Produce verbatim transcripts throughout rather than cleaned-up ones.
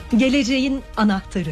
Geleceğin anahtarı.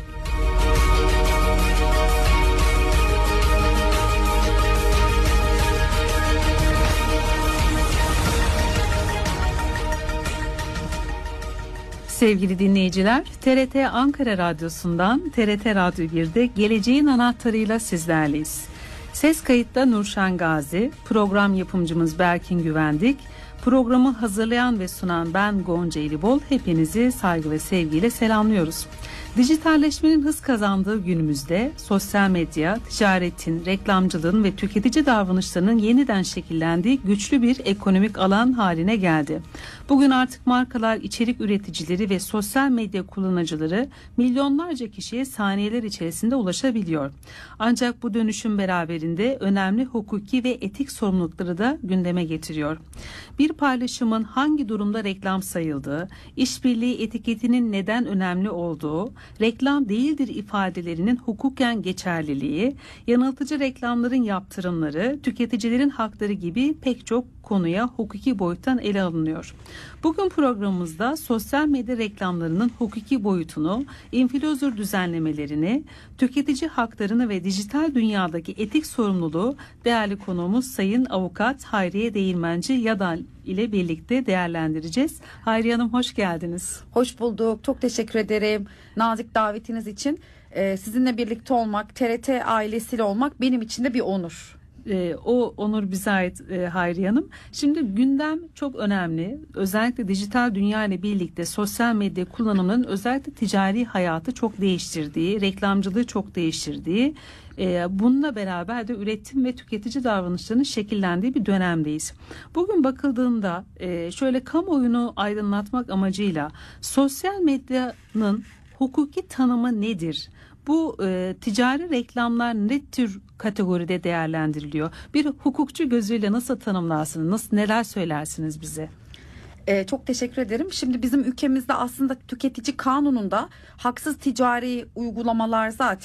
Sevgili dinleyiciler, T R T Ankara Radyosu'ndan T R T Radyo bir'de Geleceğin Anahtarı'yla sizlerleyiz. Ses kayıtta Nurşen Gazi, program yapımcımız Berkin Güvendik, programı hazırlayan ve sunan ben Gonca Elibol, hepinizi saygı ve sevgiyle selamlıyoruz. Dijitalleşmenin hız kazandığı günümüzde sosyal medya, ticaretin, reklamcılığın ve tüketici davranışlarının yeniden şekillendiği güçlü bir ekonomik alan haline geldi. Bugün artık markalar, içerik üreticileri ve sosyal medya kullanıcıları milyonlarca kişiye saniyeler içerisinde ulaşabiliyor. Ancak bu dönüşüm beraberinde önemli hukuki ve etik sorumlulukları da gündeme getiriyor. Bir paylaşımın hangi durumda reklam sayıldığı, işbirliği etiketinin neden önemli olduğu, reklam değildir ifadelerinin hukuken geçerliliği, yanıltıcı reklamların yaptırımları, tüketicilerin hakları gibi pek çok konuya hukuki boyuttan ele alınıyor. Bugün programımızda sosyal medya reklamlarının hukuki boyutunu, influencer düzenlemelerini, tüketici haklarını ve dijital dünyadaki etik sorumluluğu değerli konuğumuz Sayın Avukat Hayriye Değirmenci Yadal ile birlikte değerlendireceğiz. Hayriye Hanım, hoş geldiniz. Hoş bulduk. Çok teşekkür ederim nazik davetiniz için. Ee, sizinle birlikte olmak, T R T ailesiyle olmak benim için de bir onur. Ee, o onur bize ait e, Hayriye Hanım. Şimdi gündem çok önemli. Özellikle dijital dünya ile birlikte sosyal medya kullanımının özellikle ticari hayatı çok değiştirdiği, reklamcılığı çok değiştirdiği, e, bununla beraber de üretim ve tüketici davranışlarının şekillendiği bir dönemdeyiz. Bugün bakıldığında e, şöyle kamuoyunu aydınlatmak amacıyla sosyal medyanın hukuki tanımı nedir? Bu e, ticari reklamlar ne tür kategoride değerlendiriliyor? Bir hukukçu gözüyle nasıl tanımlarsınız? Nasıl, neler söylersiniz bize? Ee, çok teşekkür ederim. Şimdi bizim ülkemizde aslında tüketici kanununda haksız ticari uygulamalar zaten